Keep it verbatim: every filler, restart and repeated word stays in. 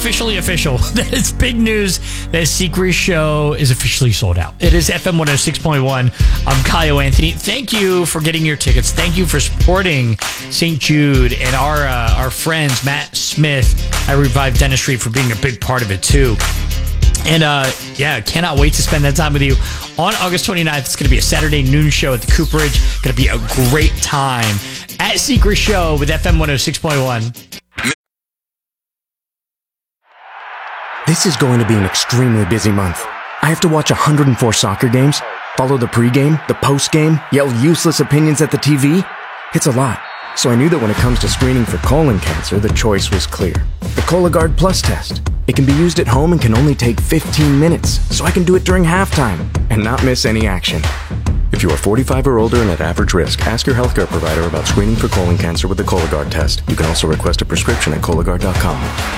officially official. That is big news. That Secret Show is officially sold out. It is F M one oh six point one. I'm Kyle Anthony. Thank you for getting your tickets. Thank you for supporting Saint Jude and our uh, our friends, Matt Smith at Revive Dentistry, for being a big part of it too. And uh, yeah, cannot wait to spend that time with you on August twenty-ninth. It's going to be a Saturday noon show at the Cooperage. Going to be a great time at Secret Show with F M one oh six point one. This is going to be an extremely busy month. I have to watch one hundred four soccer games, follow the pregame, the postgame, yell useless opinions at the T V. It's a lot. So I knew that when it comes to screening for colon cancer, the choice was clear. The Cologuard Plus test. It can be used at home and can only take fifteen minutes, so I can do it during halftime and not miss any action. If you are forty-five or older and at average risk, ask your healthcare provider about screening for colon cancer with the Cologuard test. You can also request a prescription at Cologuard dot com.